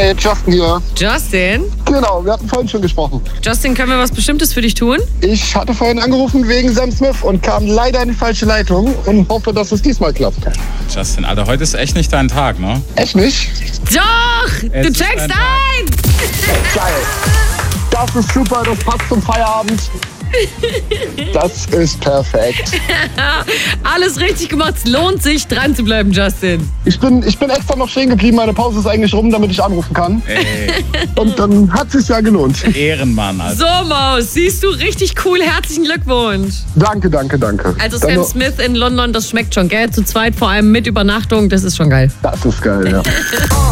Hey, Justin hier. Justin? Genau, wir hatten vorhin schon gesprochen. Justin, können wir was Bestimmtes für dich tun? Ich hatte vorhin angerufen wegen Sam Smith und kam leider in die falsche Leitung und hoffe, dass es diesmal klappt. Justin, Alter, heute ist echt nicht dein Tag, ne? Echt nicht? Doch! Du checkst ein! Geil. Das ist super, das passt zum Feierabend. Das ist perfekt. Alles richtig gemacht. Es lohnt sich, dran zu bleiben, Justin. Ich bin extra noch stehen geblieben. Meine Pause ist eigentlich rum, damit ich anrufen kann. Ey, Und dann hat es sich ja gelohnt. Ehrenmann, Alter. So, Maus, siehst du, richtig cool. Herzlichen Glückwunsch. Danke. Also Dann Sam noch- Smith in London, das schmeckt schon, gell? Zu zweit, vor allem mit Übernachtung, das ist schon geil. Das ist geil, ja.